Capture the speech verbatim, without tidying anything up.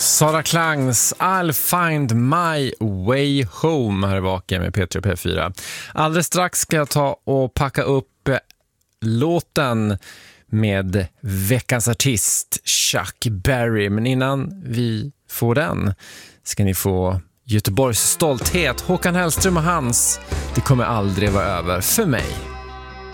Sara Klangs I'll find my way home här bak med P tre och P fyra. Alldeles strax ska jag ta och packa upp låten med veckans artist Chuck Berry. Men innan vi får den ska ni få Göteborgs stolthet, Håkan Hellström och hans Det kommer aldrig vara över för mig.